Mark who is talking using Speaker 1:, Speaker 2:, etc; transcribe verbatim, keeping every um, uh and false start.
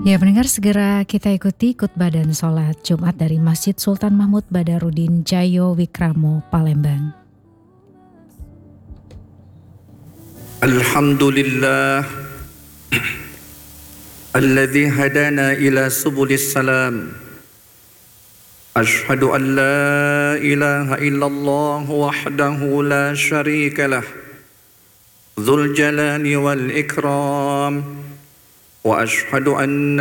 Speaker 1: Ya pendengar, segera kita ikuti khutbah dan sholat Jumat dari Masjid Sultan Mahmud Badarudin Jayo Wikramo, Palembang.
Speaker 2: Alhamdulillah alladzi hadana ila subulis salam. Ashhadu an la ilaha illallah wahdahu la syarika lah, dzul jalali wal ikram, wa ashhadu anna